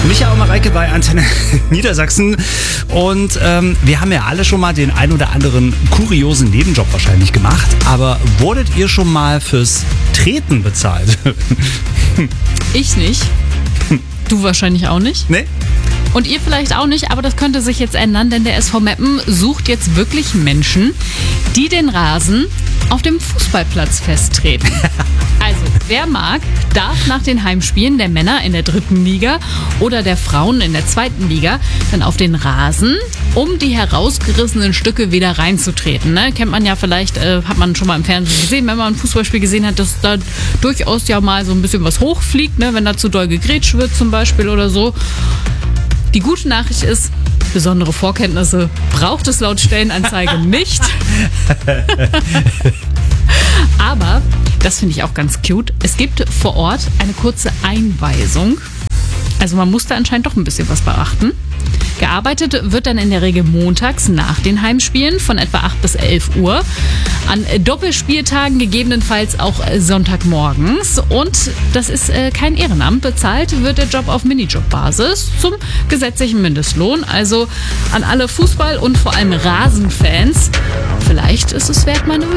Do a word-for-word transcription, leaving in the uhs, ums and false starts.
Michael Mareike bei Antenne Niedersachsen. Und ähm, wir haben ja alle schon mal den ein oder anderen kuriosen Nebenjob wahrscheinlich gemacht. Aber wurdet ihr schon mal fürs Treten bezahlt? Ich nicht. Du wahrscheinlich auch nicht. Nee? Und ihr vielleicht auch nicht, aber das könnte sich jetzt ändern, denn der S V Meppen sucht jetzt wirklich Menschen, die den Rasen auf dem Fußballplatz festtreten. Also, wer mag, darf nach den Heimspielen der Männer in der dritten Liga oder der Frauen in der zweiten Liga dann auf den Rasen, um die herausgerissenen Stücke wieder reinzutreten. Ne? Kennt man ja vielleicht, äh, hat man schon mal im Fernsehen gesehen, wenn man ein Fußballspiel gesehen hat, dass da durchaus ja mal so ein bisschen was hochfliegt, ne? Wenn da zu doll gegrätscht wird zum Beispiel oder so. Die gute Nachricht ist, besondere Vorkenntnisse braucht es laut Stellenanzeige nicht. Aber, das finde ich auch ganz cute, es gibt vor Ort eine kurze Einweisung. Also man muss da anscheinend doch ein bisschen was beachten. Gearbeitet wird dann in der Regel montags nach den Heimspielen von etwa acht bis elf Uhr. An Doppelspieltagen gegebenenfalls auch Sonntagmorgens. Und das ist äh, kein Ehrenamt. Bezahlt wird der Job auf Minijobbasis zum gesetzlichen Mindestlohn. Also an alle Fußball- und vor allem Rasenfans, vielleicht ist es wert, mal eine